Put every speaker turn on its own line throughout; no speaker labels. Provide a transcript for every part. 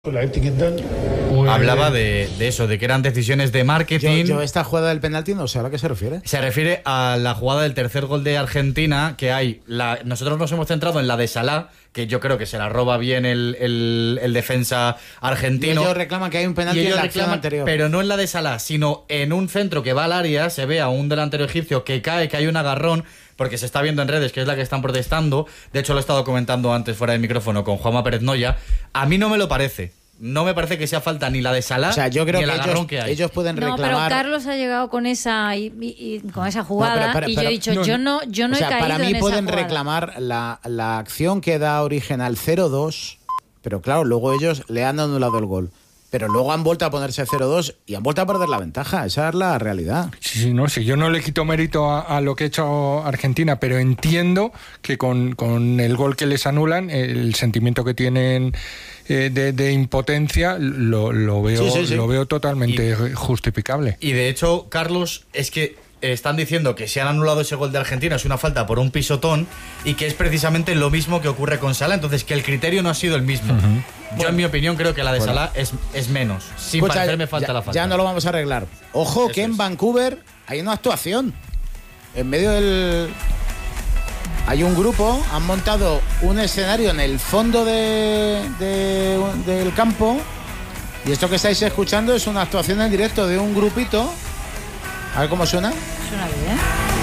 La etiqueta
hablaba de eso, de que eran decisiones de marketing.
Yo esta jugada del penalti no sé a la que se refiere.
Se refiere a la jugada del tercer gol de Argentina, que hay. Nosotros nos hemos centrado en la de Salah, que yo creo que se la roba bien el defensa argentino.
Y ellos reclaman que hay un penalti en la acción anterior.
Pero no en la de Salah, sino en un centro que va al área, se ve a un delantero egipcio que cae, que hay un agarrón, porque se está viendo en redes que es la que están protestando. De hecho, lo he estado comentando antes fuera del micrófono con Juanma Pérez Noya. A mí no me lo parece. No me parece que sea falta ni la de Salah,
o sea, yo creo
ni el agarrón que hay.
Ellos pueden reclamar.
No, pero Carlos ha llegado con esa con esa jugada, y yo he dicho, yo no he caído en esa jugada.
Para mí pueden reclamar la acción que da origen al 0-2, pero claro, luego ellos le han anulado el gol. Pero luego han vuelto a ponerse 0-2 y han vuelto a perder la ventaja. Esa es la realidad.
Sí, yo no le quito mérito a lo que ha hecho Argentina, pero entiendo que con el gol que les anulan, el sentimiento que tienen de impotencia lo veo totalmente justificable.
Y de hecho, Carlos, es que están diciendo que si han anulado ese gol de Argentina es una falta por un pisotón y que es precisamente lo mismo que ocurre con Salah, entonces que el criterio no ha sido el mismo. Yo, en mi opinión, creo que la de Salah es menos, sin parecerme falta la falta.
Ya no lo vamos a arreglar. Ojo, eso que en Vancouver hay una actuación. En medio del... Hay un grupo, han montado un escenario en el fondo del campo, y esto que estáis escuchando es una actuación en directo de un grupito. A ver cómo suena.
Suena bien.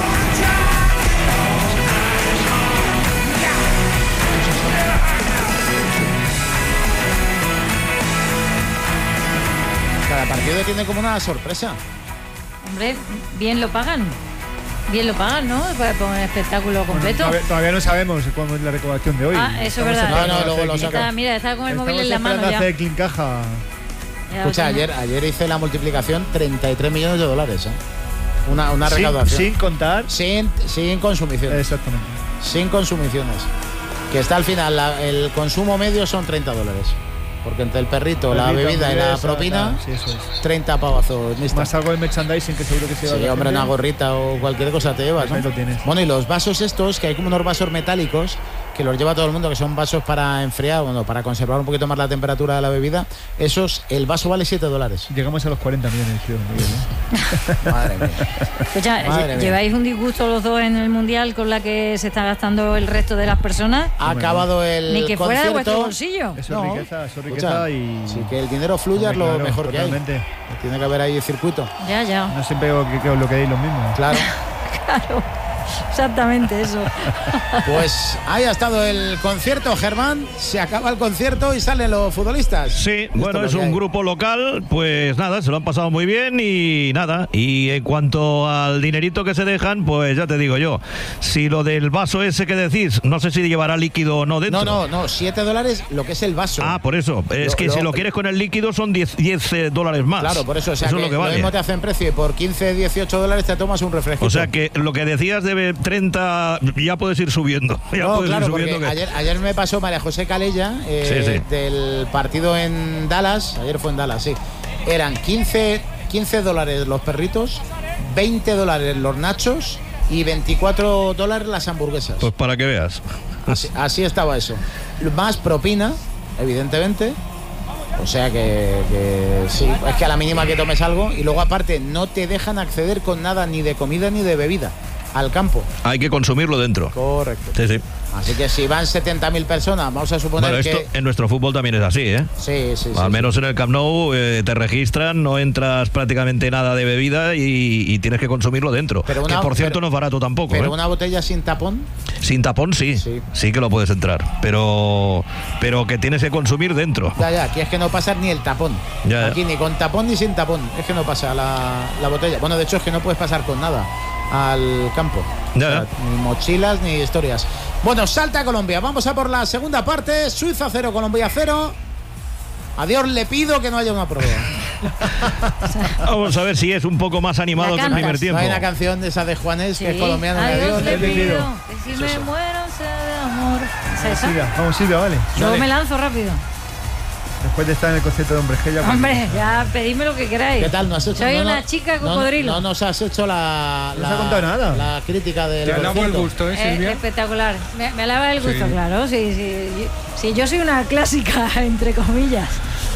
Cada partido tiene como una sorpresa.
Hombre, bien lo pagan. Bien lo pagan, ¿no? Para un espectáculo completo.
Bueno, todavía no sabemos cuál es la recaudación de hoy.
Ah, eso es verdad.
No, luego lo saca.
Mira, está con el móvil en la mano ya.
Hace clean caja.
Escucha, ayer hice la multiplicación, $33 millones. Una recaudación.
Sin contar.
Sin consumiciones.
Exactamente.
Sin consumiciones. Que está al final, el consumo medio son $30. Porque entre el perrito, la bebida y la propina,
sí, eso es.
30 pavazos.
Más algo de merchandising que seguro que se lleva.
Sí, hombre, una gorrita o cualquier cosa te llevas, ¿no?
Ahí lo tienes.
Bueno, y los vasos estos, que hay como unos vasos metálicos que los lleva todo el mundo, que son vasos para enfriar, bueno, para conservar un poquito más la temperatura de la bebida. Esos, el vaso vale $7.
Llegamos a los 40 millones, creo.
Madre mía.
Escucha, ¿lleváis un disgusto los dos en el Mundial con la que se está gastando el resto de las personas?
Ha acabado el
Ni que
concierto.
fuera de vuestro bolsillo.
Eso es riqueza y...
Sí, que el dinero fluya es lo mejor totalmente. Que hay. Tiene que haber ahí circuito.
Ya.
No siempre que os lo queréis los mismos.
Claro.
Claro. Exactamente eso.
Pues ahí ha estado el concierto, Germán. Se acaba el concierto y salen los futbolistas.
Sí, bueno, es un grupo local. Pues nada, se lo han pasado muy bien y nada. Y en cuanto al dinerito que se dejan, pues ya te digo yo, si lo del vaso ese que decís, no sé si llevará líquido o no dentro.
No, $7 lo que es el vaso.
Ah, por eso. Es que si lo quieres con el líquido son $10 más.
Claro, por eso. O sea,
eso
que
es lo que vale.
Lo mismo te hacen precio y por $15-18 te tomas un refresco.
O sea que lo que decías de 30 ya puedes ir subiendo.
Ayer me pasó María José Calella del partido en Dallas. Ayer fue en Dallas, sí. Eran $15 los perritos, $20 los nachos y $24 las hamburguesas.
Pues para que veas.
Así estaba eso. Más propina, evidentemente. O sea que sí, es que a la mínima que tomes algo. Y luego aparte no te dejan acceder con nada ni de comida ni de bebida al campo.
Hay que consumirlo dentro.
Correcto.
Sí.
Así que si van 70.000 personas, vamos a suponer
que... Bueno, esto en nuestro fútbol también es así, ¿eh?
Sí.
Al menos en el Camp Nou te registran, no entras prácticamente nada de bebida y tienes que consumirlo dentro. Que por cierto no es barato tampoco.
Pero una botella sin tapón.
Sin tapón sí que lo puedes entrar. Pero que tienes que consumir dentro.
Ya, aquí es que no pasa ni el tapón. Aquí ni con tapón ni sin tapón. Es que no pasa la botella. Bueno, de hecho es que no puedes pasar con nada al campo. Ni mochilas ni historias. Bueno, salta Colombia. Vamos a por la segunda parte. Suiza 0, Colombia 0. A Dios le pido que no haya una prórroga.
Vamos a ver si es un poco más animado que el primer tiempo.
No hay una canción de esa de Juanes que es colombiana.
A Dios le pido que si me muero sea de amor.
Vamos Silvia, vale.
Yo me lanzo rápido.
Después de estar en el concierto de Hombre G, ya...
Hombre, ya pedidme lo que queráis.
¿Qué tal? ¿No has hecho?
Soy una chica cocodrilo.
No nos has hecho
no se ha contado nada.
La crítica del
concierto. Te alabo el gusto, Silvia.
Espectacular. Me alaba el gusto, claro. Sí. Yo soy una clásica, entre comillas.